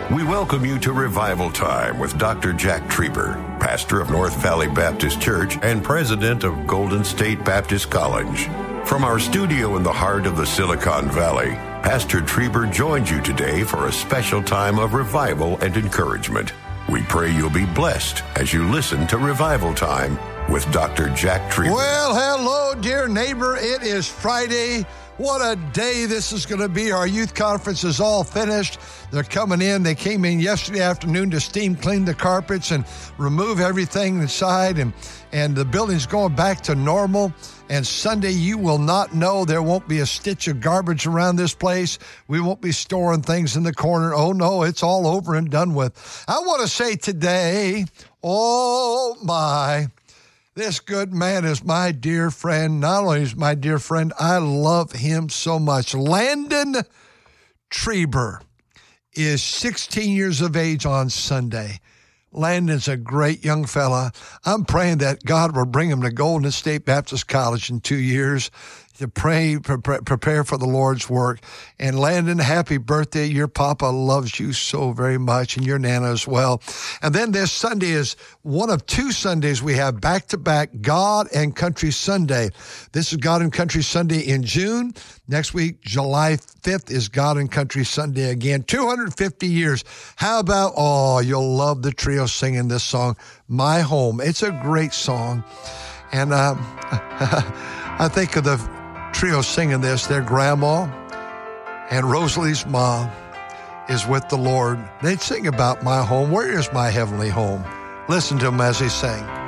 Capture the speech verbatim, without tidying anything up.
We welcome you to Revival Time with Doctor Jack Trieber, pastor of North Valley Baptist Church and president of Golden State Baptist College. From our studio in the heart of the Silicon Valley, Pastor Trieber joins you today for a special time of revival and encouragement. We pray you'll be blessed as you listen to Revival Time with Doctor Jack Trieber. Well, hello, dear neighbor. It is Friday. What a day this is going to be. Our youth conference is all finished. They're coming in. They came in yesterday afternoon to steam clean the carpets and remove everything inside, and, and the building's going back to normal. And Sunday, you will not know. There won't be a stitch of garbage around this place. We won't be storing things in the corner. Oh, no, it's all over and done with. I want to say today, oh, my, this good man is my dear friend. Not only is my dear friend, I love him so much. Landon Trieber is sixteen years of age on Sunday. Landon's a great young fella. I'm praying that God will bring him to Golden State Baptist College in two years to pray, pre- prepare for the Lord's work. And Landon, happy birthday. Your papa loves you so very much, and your Nana as well. And then this Sunday is one of two Sundays we have back-to-back God and Country Sunday. This is God and Country Sunday in June. Next week, July fifth, is God and Country Sunday again. two hundred fifty years. How about, oh, you'll love the trio singing this song, My Home. It's a great song. And um, I think of the trio singing this, their grandma and Rosalie's mom is with the Lord. They'd sing about my home. Where is my heavenly home? Listen to them as they sing.